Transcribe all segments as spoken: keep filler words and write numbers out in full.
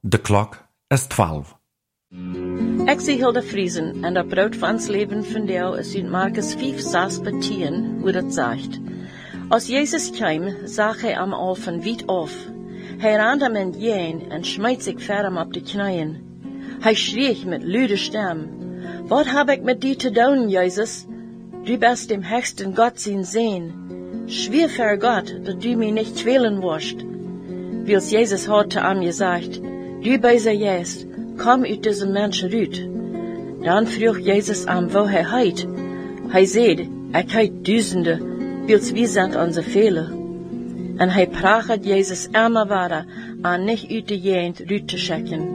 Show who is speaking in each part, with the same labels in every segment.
Speaker 1: De klok is twaalf.
Speaker 2: Ik zie Hilde Friesen en dat brood van ons leven van jou is uit Markus vijf, zes bij tien, hoe dat zegt. Als Jezus kwam, zag hij hem al van wiet af. Hij rende hem in het jeen en smijt zich ver hem op de knieën. Hij schreef met luide stem: Wat heb ik met die te doen, Jezus? Du bist dem höchsten Gott zijn Sohn. Schwer für Gott, dat du mich nicht quälen wirst. Wils Jezus had te hem gesagt: Du böser Geist, komm uit diesem Menschen ruut. Dan vroeg Jezus hem wo hij heit. Hij zei: Ik heit duizenden, wils wie sind onze vele. En hij pracht Jezus immer weiter aan nicht uit de jent ruut te schicken.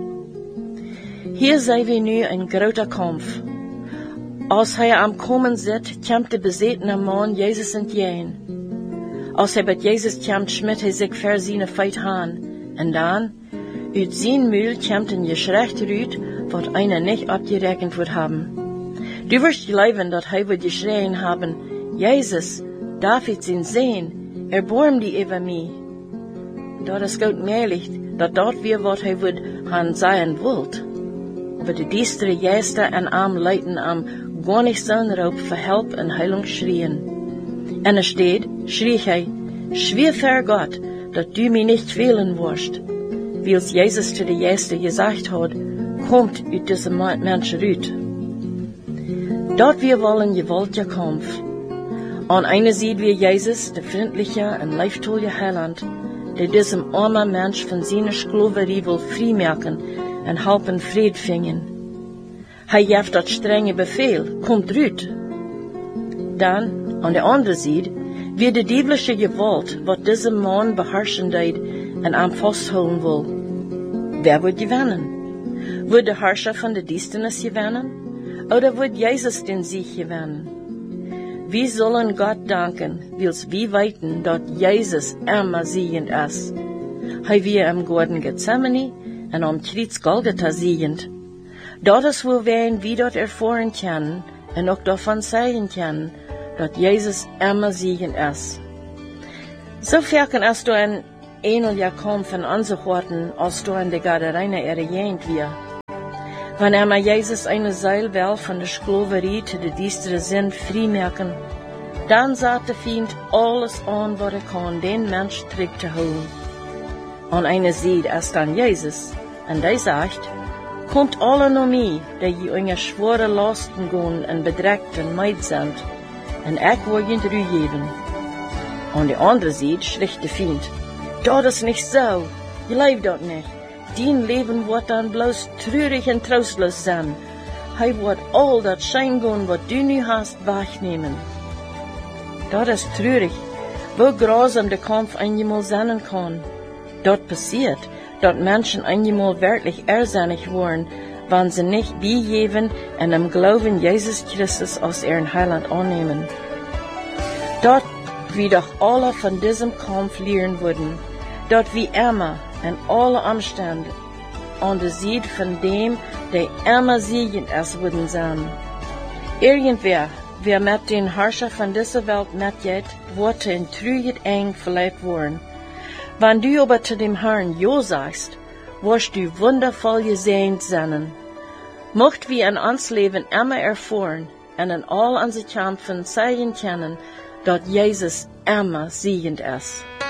Speaker 2: Hier zijn we nu een groter Kampf. Als hij am komen zit, komt de bezetene man Jezus in het jeen. Als hij bij Jezus komt, schmidt hij zich ver zijn feit aan. En dan, uit zijn muil komt een geschrecht ruut, wat einer nicht abgerekend wordt hebben. Du wirst geloven dat hij wordt geschreien hebben: Jezus, David zijn Sohn, erbarm die over mij. Dat is goed möglich, dat dat weer wat hij wordt gaan zijn wilt. Aber de diestere Geister en arm leiten am gar nicht sein Raub für Help und Heilung schrien. En er steht, schrie hij: Schwer für Gott, dat du mich nicht quälen wirst. Wils Jesus zu de Geister gesagt hat: Kommt uit diesem Menschen ruut. Dort wir wollen gewaltiger Kampf. An einer Seite wir Jesus, der freundliche und leiftolle Heiland, der diesem armen Mensch von seiner Sklaverei will freimachen und helpen Fried fingen. Hij geeft dat strenge Befehl: Kommt ruut. Dan, an der anderen Seite, wird die dieblische Gewalt, wat diesem Mann beherrschen deed en am vasthouden wil. Wer wird gewinnen? Wird der Herrscher von der Düsternis gewinnen? Oder wird Jesus den Sieg gewinnen? Wir sollen Gott danken, wils wir weiten, dat Jesus immer siegend ist. Hij wir im Garten Gethsemane en am Kreuz Golgatha siegend. Dat is wo wir wie dort erfahren können und auch davon zeigen können, dat Jesus immer siegend ist. So verken als du ein ähnlicher Kampf in unseren Worten, als du in der Gardereine erjähnt wir. Wenn einmal Jesus eine Seil will von der Sklaverei zu der düsteren Sinn freimachen, dann sagt der Feind alles an, was er kann, den Mensch zurückzuholen. An einer Seite ist dann Jesus, und der sagt: Kommt alle noch mir, die je unter schwere Lasten gehen und bedreckt und meid sind, und ich will ihnen Ruhe geben. An der anderen Seite schritt der Feind: Das ist nicht so, glaub das nicht. Dein Leben wird dann bloß traurig und trostlos sein. Hij wird all das Scheingehen, was du nu hast, wegnehmen. Das ist traurig, wo grausam der Kampf einmal sein kann. Dort passiert, dass Menschen einmal wirklich irrsinnig werden, wenn sie nicht beigeben und im Glauben Jesus Christus als ihren Heiland annehmen. Dort wir doch alle von diesem Kampf lernen würden, dort wie immer in alle Umstände an der Seite von dem, der immer siegend ist, würden sein. Irgendwer, wer mit den Herrscher von dieser Welt mitgeht, wird in trüget eng verleibt worden. Wenn du aber zu dem Herrn Jo sagst, wirst du wundervoll gesegnet sein. Mocht wir in uns Leben immer erfahren und in all unseren Kämpfen zeigen können, dass Jesus immer siegend ist.